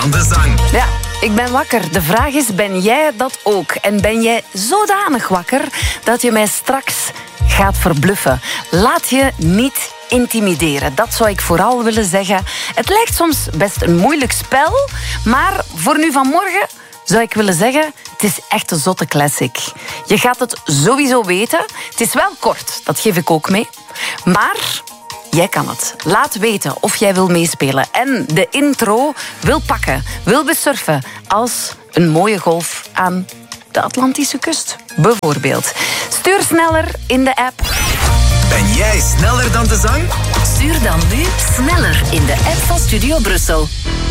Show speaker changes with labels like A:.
A: Aan de zang.
B: Ja, ik ben wakker. De vraag is, ben jij dat ook? En ben jij zodanig wakker dat je mij straks gaat verbluffen? Laat je niet intimideren. Dat zou ik vooral willen zeggen. Het lijkt soms best een moeilijk spel, maar voor nu vanmorgen zou ik willen zeggen, het is echt een zotte classic. Je gaat het sowieso weten. Het is wel kort, dat geef ik ook mee. Maar jij kan het. Laat weten of jij wil meespelen. En de intro wil pakken, wil besurfen als een mooie golf aan de Atlantische kust, bijvoorbeeld. Stuur sneller in de app.
A: Ben jij sneller dan de zang?
C: Stuur dan nu sneller in de app van Studio Brussel.